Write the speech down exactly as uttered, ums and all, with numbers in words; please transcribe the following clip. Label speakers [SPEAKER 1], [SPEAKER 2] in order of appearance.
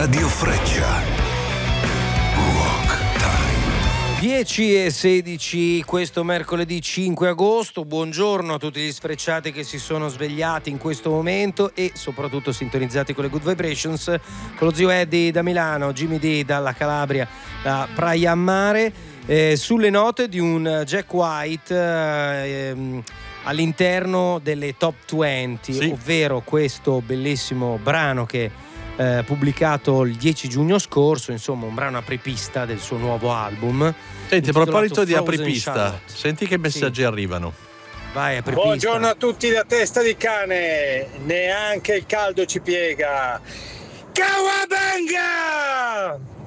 [SPEAKER 1] Radio Freccia. Rock Time.
[SPEAKER 2] dieci e sedici questo mercoledì cinque agosto. Buongiorno a tutti gli sfrecciati che si sono svegliati in questo momento e soprattutto sintonizzati con le Good Vibrations, con lo zio Eddie da Milano, Jimmy D dalla Calabria, da Praia a Mare, eh, sulle note di un Jack White eh, ehm, all'interno delle top venti, sì, ovvero questo bellissimo brano che eh, pubblicato il dieci giugno scorso, insomma un brano apripista del suo nuovo album.
[SPEAKER 3] Senti, a proposito di apripista, Charlotte, senti che messaggi sì. arrivano.
[SPEAKER 2] Vai, apripista.
[SPEAKER 4] Buongiorno a tutti da Testa di Cane, neanche il caldo ci piega. Cowabunga!